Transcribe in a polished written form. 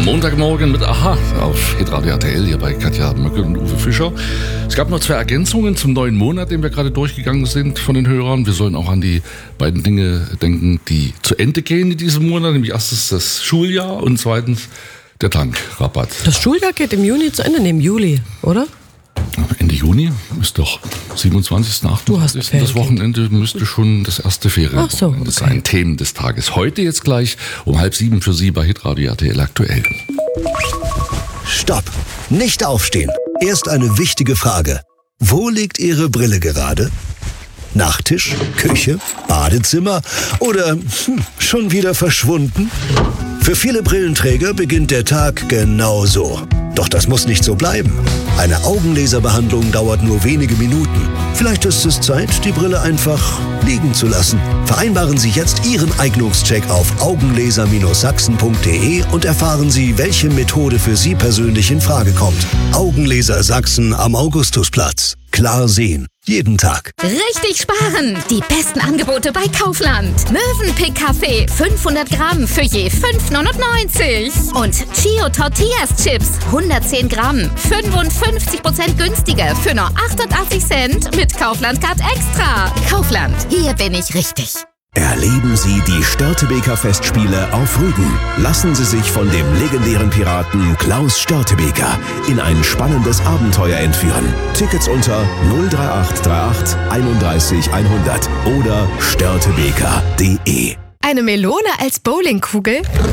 Montagmorgen mit Aha auf Hitradio RTL hier bei Katja Möckel und Uwe Fischer. Es gab noch 2 Ergänzungen zum neuen Monat, den wir gerade durchgegangen sind von den Hörern. Wir sollen auch an die beiden Dinge denken, die zu Ende gehen in diesem Monat, nämlich erstens das Schuljahr und zweitens der Tankrabatt. Das Schuljahr geht im Juni zu Ende, im Juli, oder? Ende Juni ist doch 27. 28. Das Wochenende müsste schon das erste Ferienwochenende sein. Themen des Tages. Heute jetzt gleich um 6:30 für Sie bei Hitradio RTL aktuell. Stopp! Nicht aufstehen. Erst eine wichtige Frage. Wo liegt Ihre Brille gerade? Nachttisch, Küche, Badezimmer oder schon wieder verschwunden? Für viele Brillenträger beginnt der Tag genau so. Doch das muss nicht so bleiben. Eine Augenlaserbehandlung dauert nur wenige Minuten. Vielleicht ist es Zeit, die Brille einfach liegen zu lassen. Vereinbaren Sie jetzt Ihren Eignungscheck auf augenlaser-sachsen.de und erfahren Sie, welche Methode für Sie persönlich in Frage kommt. Augenlaser Sachsen am Augustusplatz. Klar sehen. Jeden Tag. Richtig sparen! Die besten Angebote bei Kaufland. Mövenpick Kaffee 500 Gramm für je 5,99. Und Chio Tortillas Chips 110 Gramm 55% günstiger für nur 88 Cent mit Kaufland Card Extra. Kaufland, hier bin ich richtig. Erleben Sie die Störtebeker Festspiele auf Rügen. Lassen Sie sich von dem legendären Piraten Klaus Störtebeker in ein spannendes Abenteuer entführen. Tickets unter 03838 31 100 oder störtebeker.de. Eine Melone als Bowlingkugel?